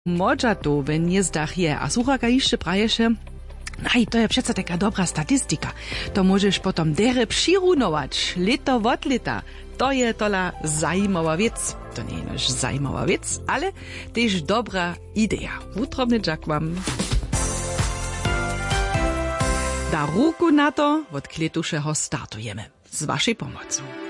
Modža to w gniezdach je, a słuchaka jeszcze praješe, aj, to je přece taka dobra statistika. To możesz potom dere přirunować, lito od lita. To je tola zajímavá věc. To nie je nož zajímavá věc, ale tež dobra idea. Wutrobny džak vám. Da ruku na to od kletušeho startujeme. Z vašej pomocou.